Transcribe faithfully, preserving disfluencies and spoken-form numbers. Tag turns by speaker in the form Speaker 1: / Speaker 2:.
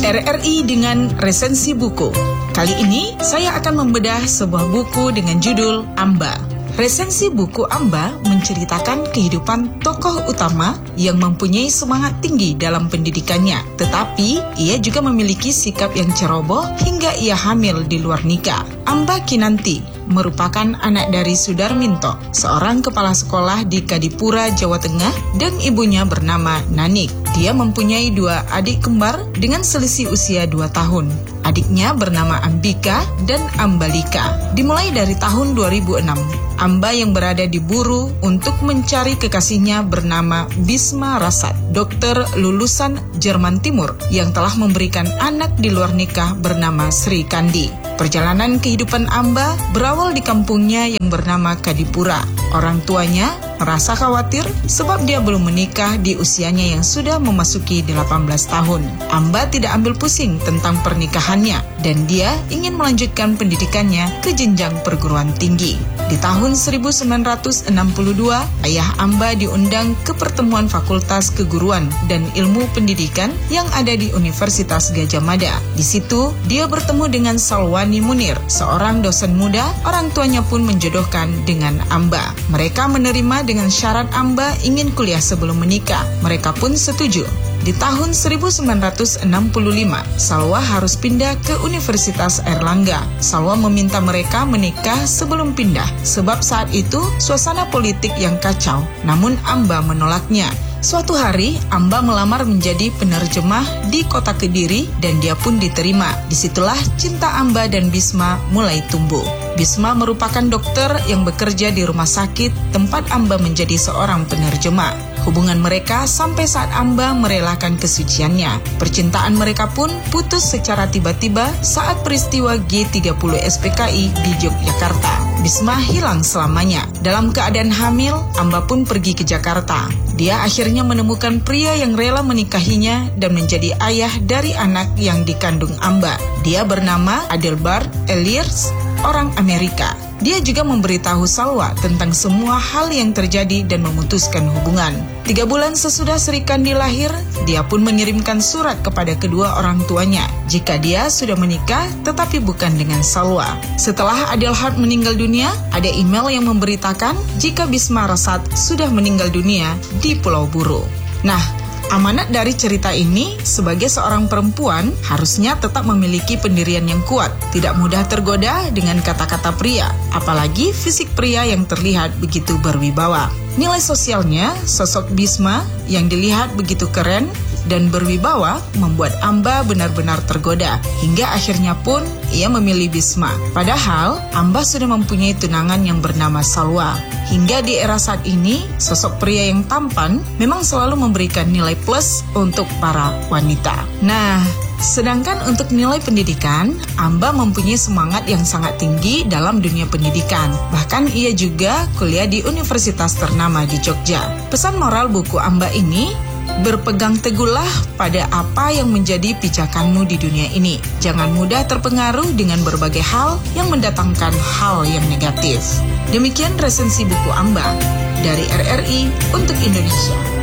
Speaker 1: R R I dengan resensi buku. Kali ini saya akan membedah sebuah buku dengan judul Amba. Resensi buku Amba menceritakan kehidupan tokoh utama yang mempunyai semangat tinggi dalam pendidikannya, tetapi ia juga memiliki sikap yang ceroboh hingga ia hamil di luar nikah. Amba Kinanti merupakan anak dari Sudarminto, seorang kepala sekolah di Kadipura, Jawa Tengah, dan ibunya bernama Nanik. Dia mempunyai dua adik kembar dengan selisih usia dua tahun. Adiknya bernama Ambika dan Ambalika. Dimulai dari tahun dua ribu enam, Amba yang berada di Buru untuk mencari kekasihnya bernama Bisma Rasat, dokter lulusan Jerman Timur yang telah memberikan anak di luar nikah bernama Sri Kandi. Perjalanan kehidupan Amba berawal di kampungnya yang bernama Kadipura. Orang tuanya merasa khawatir sebab dia belum menikah di usianya yang sudah memasuki delapan belas tahun. Amba tidak ambil pusing tentang pernikahannya dan dia ingin melanjutkan pendidikannya ke jenjang perguruan tinggi. Di tahun seribu sembilan ratus enam puluh dua, ayah Amba diundang ke pertemuan Fakultas Keguruan dan Ilmu Pendidikan yang ada di Universitas Gadjah Mada. Di situ, dia bertemu dengan Salwani Munir, seorang dosen muda. Orang tuanya pun menjodohkan dengan Amba. Mereka menerima dengan syarat Amba ingin kuliah sebelum menikah. Mereka pun setuju. Di tahun seribu sembilan ratus enam puluh lima, Salwa harus pindah ke Universitas Airlangga. Salwa meminta mereka menikah sebelum pindah, sebab saat itu suasana politik yang kacau. Namun Amba menolaknya. Suatu hari, Amba melamar menjadi penerjemah di kota Kediri dan dia pun diterima. Disitulah cinta Amba dan Bisma mulai tumbuh. Bisma merupakan dokter yang bekerja di rumah sakit tempat Amba menjadi seorang penerjemah. Hubungan mereka sampai saat Amba merelakan kesuciannya. Percintaan mereka pun putus secara tiba-tiba saat peristiwa G tiga puluh S P K I di Yogyakarta. Bisma hilang selamanya. Dalam keadaan hamil, Amba pun pergi ke Jakarta. Dia akhirnya menemukan pria yang rela menikahinya dan menjadi ayah dari anak yang dikandung Amba. Dia bernama Adelbert Eliers, orang Amerika. Dia juga memberitahu Salwa tentang semua hal yang terjadi dan memutuskan hubungan. Tiga bulan sesudah Sri Kandi lahir, dia pun mengirimkan surat kepada kedua orang tuanya jika dia sudah menikah tetapi bukan dengan Salwa. Setelah Adelhard meninggal dunia, ada email yang memberitakan jika Bisma Rasat sudah meninggal dunia di Pulau Buru. Nah, amanat dari cerita ini, sebagai seorang perempuan, harusnya tetap memiliki pendirian yang kuat, tidak mudah tergoda dengan kata-kata pria, apalagi fisik pria yang terlihat begitu berwibawa. Nilai sosialnya, sosok Bisma yang dilihat begitu keren dan berwibawa membuat Amba benar-benar tergoda, hingga akhirnya pun ia memilih Bisma. Padahal, Amba sudah mempunyai tunangan yang bernama Salwa. Hingga di era saat ini, sosok pria yang tampan memang selalu memberikan nilai plus untuk para wanita. Nah, sedangkan untuk nilai pendidikan, Amba mempunyai semangat yang sangat tinggi dalam dunia pendidikan. Bahkan ia juga kuliah di universitas ternama di Jogja. Pesan moral buku Amba ini, berpegang teguhlah pada apa yang menjadi pijakanmu di dunia ini. Jangan mudah terpengaruh dengan berbagai hal yang mendatangkan hal yang negatif. Demikian resensi buku Amba dari R R I untuk Indonesia.